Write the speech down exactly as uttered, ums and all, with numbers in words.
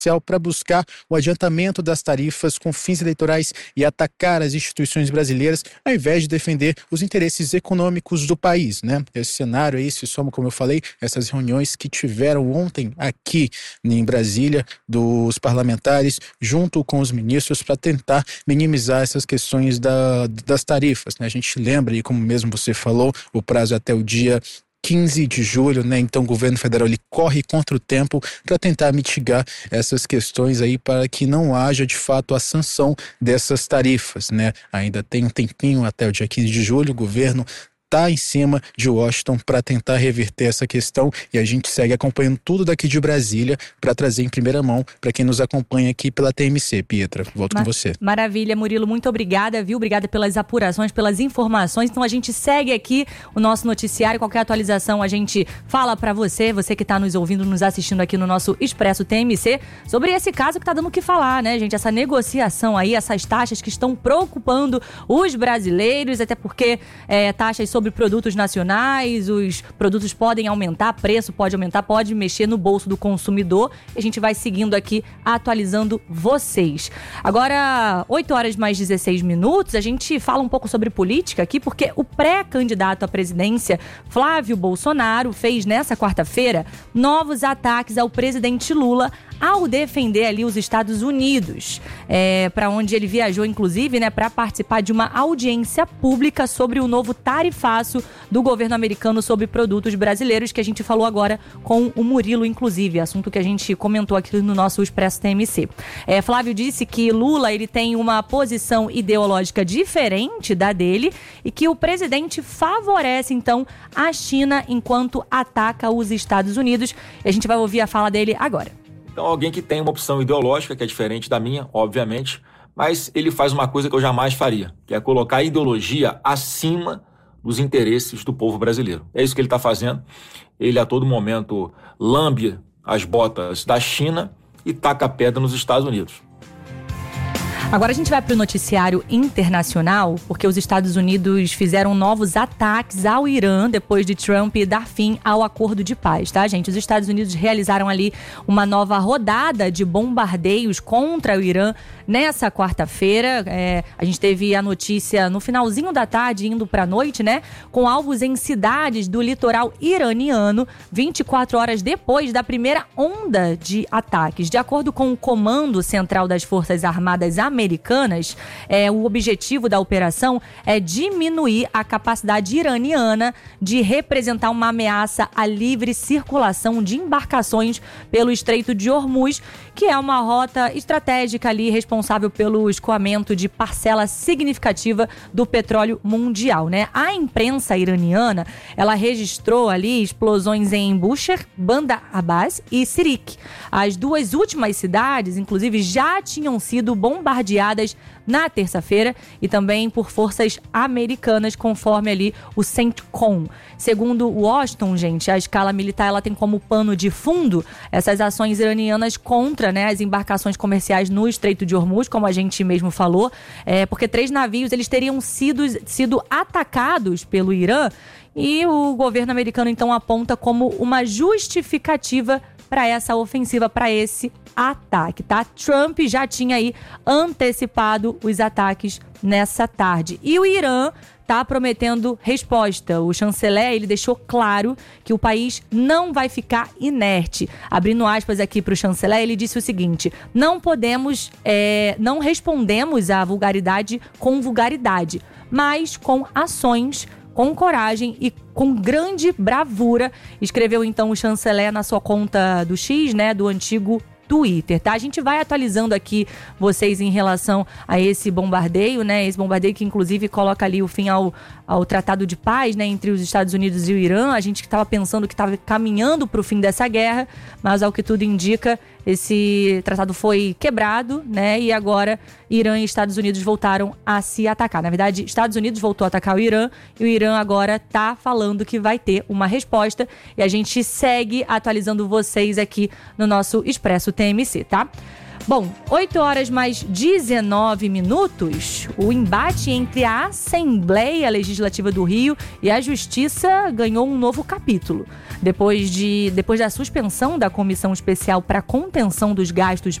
para buscar o adiantamento das tarifas com fins eleitorais e atacar as instituições brasileiras, ao invés de defender os interesses econômicos do país, né? Esse cenário aí se soma, como eu falei, essas reuniões que tiveram ontem aqui em Brasília dos parlamentares junto com os ministros para tentar minimizar essas questões da, das tarifas, né? A gente lembra, e como mesmo você falou, o prazo é até o dia quinze de julho, né? Então o governo federal ele corre contra o tempo para tentar mitigar essas questões aí para que não haja de fato a sanção dessas tarifas, né? Ainda tem um tempinho até o dia quinze de julho, o governo está em cima de Washington para tentar reverter essa questão e a gente segue acompanhando tudo daqui de Brasília para trazer em primeira mão para quem nos acompanha aqui pela T M C. Pietra, volto Mar- com você. Maravilha, Murilo, muito obrigada, viu? Obrigada pelas apurações, pelas informações. Então a gente segue aqui o nosso noticiário, qualquer atualização a gente fala para você, você que está nos ouvindo, nos assistindo aqui no nosso Expresso T M C, sobre esse caso que está dando o que falar, né, gente? Essa negociação aí, essas taxas que estão preocupando os brasileiros, até porque é, taxas sobre sobre produtos nacionais, os produtos podem aumentar, preço pode aumentar, pode mexer no bolso do consumidor. E a gente vai seguindo aqui, atualizando vocês. Agora, oito horas mais dezesseis minutos, a gente fala um pouco sobre política aqui, porque o pré-candidato à presidência, Flávio Bolsonaro, fez nessa quarta-feira novos ataques ao presidente Lula ao defender ali os Estados Unidos, é, para onde ele viajou, inclusive, né, para participar de uma audiência pública sobre o novo tarifaço do governo americano sobre produtos brasileiros, que a gente falou agora com o Murilo, inclusive, assunto que a gente comentou aqui no nosso Expresso T M C. É, Flávio disse que Lula ele tem uma posição ideológica diferente da dele e que o presidente favorece, então, a China enquanto ataca os Estados Unidos. E a gente vai ouvir a fala dele agora. Então, alguém que tem uma opção ideológica que é diferente da minha, obviamente, mas ele faz uma coisa que eu jamais faria, que é colocar a ideologia acima dos interesses do povo brasileiro. É isso que ele está fazendo. Ele, a todo momento, lambe as botas da China e taca a pedra nos Estados Unidos. Agora a gente vai para o noticiário internacional, porque os Estados Unidos fizeram novos ataques ao Irã depois de Trump dar fim ao acordo de paz, tá, gente? Os Estados Unidos realizaram ali uma nova rodada de bombardeios contra o Irã nessa quarta-feira. É, a gente teve a notícia no finalzinho da tarde, indo para a noite, né? Com alvos em cidades do litoral iraniano, vinte e quatro horas depois da primeira onda de ataques. De acordo com o Comando Central das Forças Armadas Americanas, americanas, é, o objetivo da operação é diminuir a capacidade iraniana de representar uma ameaça à livre circulação de embarcações pelo Estreito de Hormuz, que é uma rota estratégica ali responsável pelo escoamento de parcela significativa do petróleo mundial, né? A imprensa iraniana, ela registrou ali explosões em Bushehr, Bandar Abbas e Sirik. As duas últimas cidades, inclusive, já tinham sido bombardeadas na terça-feira e também por forças americanas, conforme ali o CENTCOM. Segundo Washington, gente, a escala militar ela tem como pano de fundo essas ações iranianas contra, né, as embarcações comerciais no Estreito de Hormuz, como a gente mesmo falou, é, porque três navios eles teriam sido, sido atacados pelo Irã e o governo americano então aponta como uma justificativa para essa ofensiva, para esse ataque, tá? Trump já tinha aí antecipado os ataques nessa tarde. E o Irã tá prometendo resposta. O chanceler, ele deixou claro que o país não vai ficar inerte. Abrindo aspas aqui para o chanceler, ele disse o seguinte: não podemos, é, não respondemos à vulgaridade com vulgaridade, mas com ações, com coragem e com grande bravura, escreveu então o chanceler na sua conta do X, né, do antigo Twitter, tá? A gente vai atualizando aqui vocês em relação a esse bombardeio, né? Esse bombardeio que inclusive coloca ali o fim ao, ao tratado de paz, né, entre os Estados Unidos e o Irã. A gente estava pensando que estava caminhando para o fim dessa guerra, mas ao que tudo indica, esse tratado foi quebrado, né? E agora Irã e Estados Unidos voltaram a se atacar. Na verdade, Estados Unidos voltou a atacar o Irã e o Irã agora tá falando que vai ter uma resposta. E a gente segue atualizando vocês aqui no nosso Expresso T M C, tá? Bom, oito horas mais dezenove minutos, o embate entre a Assembleia Legislativa do Rio e a Justiça ganhou um novo capítulo. Depois, de, depois da suspensão da Comissão Especial para a Contenção dos Gastos